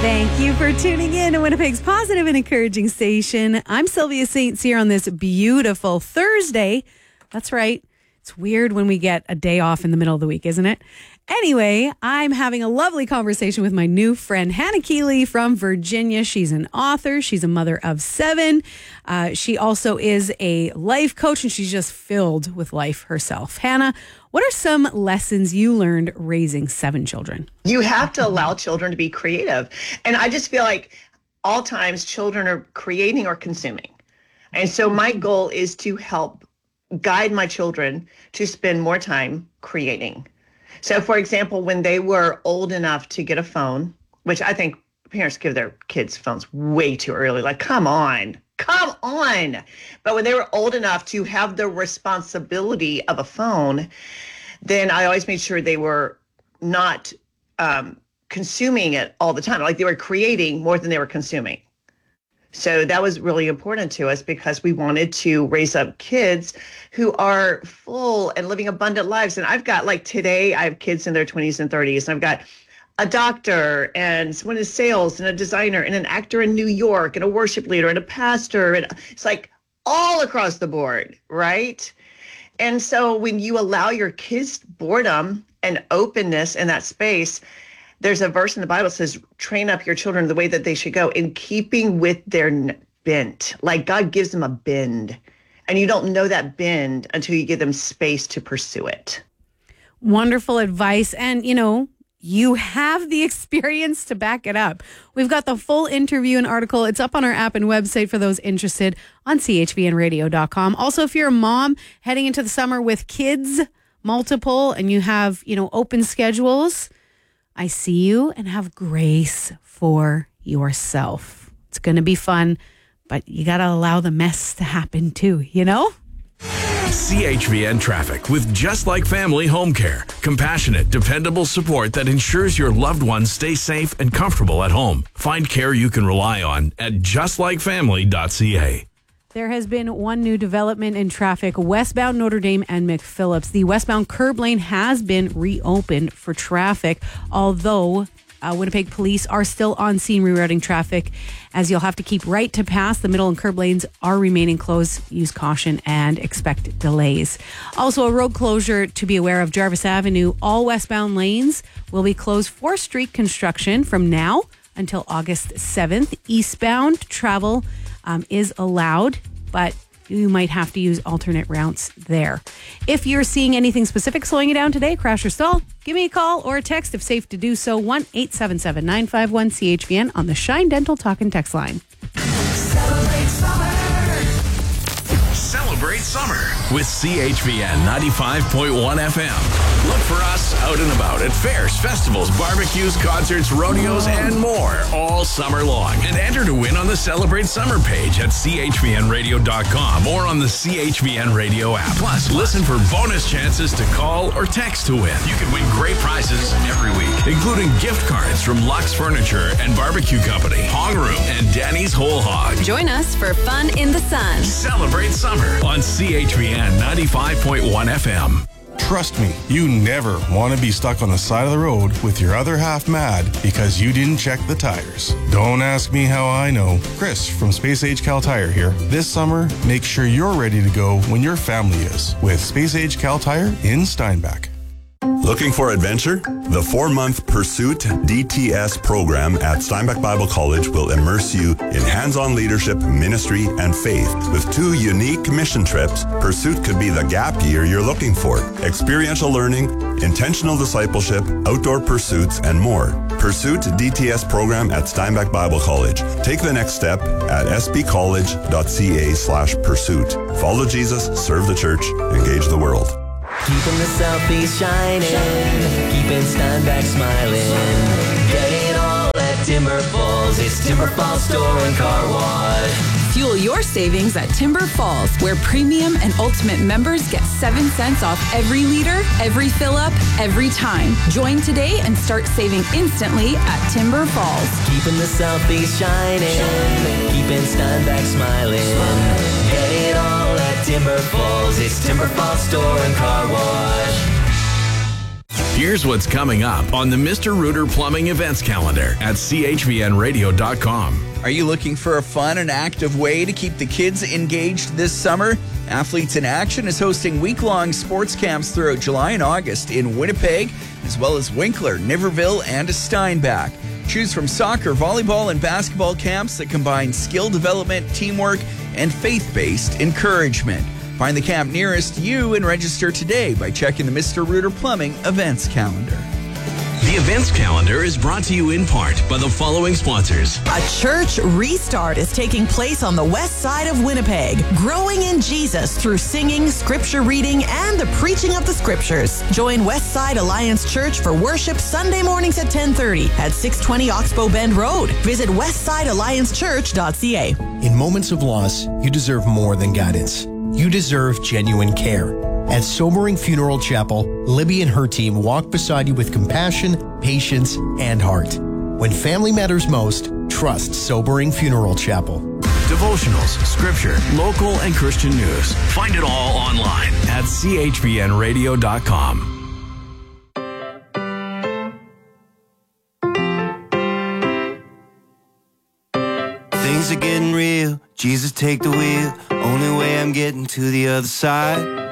Thank you for tuning in to Winnipeg's positive and encouraging station. I'm Sylvia St. Cyr on this beautiful Thursday. That's right. It's weird when we get a day off in the middle of the week, isn't it? Anyway, I'm having a lovely conversation with my new friend, Hannah Keeley from Virginia. She's an author. She's a mother of 7. She also is a life coach, and she's just filled with life herself. Hannah, what are some lessons you learned raising 7 children? You have to allow children to be creative. And I just feel like all times children are creating or consuming. And so my goal is to help guide my children to spend more time creating. So, for example, when they were old enough to get a phone, which I think parents give their kids phones way too early, like, come on. But when they were old enough to have the responsibility of a phone, then I always made sure they were not consuming it all the time. Like they were creating more than they were consuming. So that was really important to us because we wanted to raise up kids who are full and living abundant lives. And I've got, like today, I have kids in their 20s and 30s. And I've got a doctor and someone in sales and a designer and an actor in New York and a worship leader and a pastor. And it's like all across the board, right? And so when you allow your kids boredom and openness in that space, there's a verse in the Bible that says, train up your children the way that they should go in keeping with their bent. Like God gives them a bend, and you don't know that bend until you give them space to pursue it. Wonderful advice. And, you have the experience to back it up. We've got the full interview and article. It's up on our app and website for those interested on chvnradio.com. Also, if you're a mom heading into the summer with kids, multiple, and you have, open schedules, I see you, and have grace for yourself. It's going to be fun, but you got to allow the mess to happen too, CHVN Traffic with Just Like Family Home Care. Compassionate, dependable support that ensures your loved ones stay safe and comfortable at home. Find care you can rely on at justlikefamily.ca. There has been one new development in traffic westbound Notre Dame and McPhillips. The westbound curb lane has been reopened for traffic, although Winnipeg police are still on scene rerouting traffic, as you'll have to keep right to pass. The middle and curb lanes are remaining closed. Use caution and expect delays. Also, a road closure to be aware of: Jarvis Avenue. All westbound lanes will be closed for street construction from now until August 7th. Eastbound travel is allowed, but you might have to use alternate routes there. If you're seeing anything specific slowing you down today, crash or stall, give me a call or a text if safe to do so. 1-877-951-CHVN on the Shine Dental Talk and Text line. Celebrate summer. Celebrate summer with CHVN 95.1 FM. Look for us out and about at fairs, festivals, barbecues, concerts, rodeos, and more all summer long. And enter to win on the Celebrate Summer page at chvnradio.com or on the CHVN Radio app. Plus, listen for bonus chances to call or text to win. You can win great prizes every week, including gift cards from Lux Furniture and Barbecue Company, Hong Room, and Danny's Whole Hog. Join us for fun in the sun. Celebrate summer on CHVN 95.1 FM. Trust me, you never want to be stuck on the side of the road with your other half mad because you didn't check the tires. Don't ask me how I know. Chris from Space Age Cal Tire here. This summer, make sure you're ready to go when your family is with Space Age Cal Tire in Steinbach. Looking for adventure? The 4-month Pursuit DTS program at Steinbach Bible College will immerse you in hands-on leadership, ministry, and faith. With 2 unique mission trips, Pursuit could be the gap year you're looking for. Experiential learning, intentional discipleship, outdoor pursuits, and more. Pursuit DTS program at Steinbach Bible College. Take the next step at sbcollege.ca/pursuit. Follow Jesus, serve the church, engage the world. Keeping the Southeast shining, keeping Steinbach smiling. Get it all at Timber Falls. It's Timber Falls Store and Car Wash. Fuel your savings at Timber Falls, where premium and ultimate members get 7 cents off every liter, every fill-up, every time. Join today and start saving instantly at Timber Falls. Keeping the Southeast shining, keeping Steinbach smiling. Get it all at Timber Falls. It's Timber Falls Store and Car Wash. Here's what's coming up on the Mr. Rooter Plumbing events calendar at chvnradio.com. Are you looking for a fun and active way to keep the kids engaged this summer? Athletes in Action is hosting week-long sports camps throughout July and August in Winnipeg, as well as Winkler, Niverville, and Steinbach. Choose from soccer, volleyball, and basketball camps that combine skill development, teamwork, and faith-based encouragement. Find the camp nearest you and register today by checking the Mr. Rooter Plumbing events calendar. The events calendar is brought to you in part by the following sponsors. A church restart is taking place on the west side of Winnipeg, growing in Jesus through singing, scripture reading, and the preaching of the scriptures. Join Westside Alliance Church for worship Sunday mornings at 10:30 at 620 Oxbow Bend Road. Visit westsidealliancechurch.ca. In moments of loss, you deserve more than guidance. You deserve genuine care. At Sobering Funeral Chapel, Libby and her team walk beside you with compassion, patience, and heart. When family matters most, trust Sobering Funeral Chapel. Devotionals, scripture, local and Christian news. Find it all online at chvnradio.com. Things are getting real. Jesus, take the wheel. Only way I'm getting to the other side.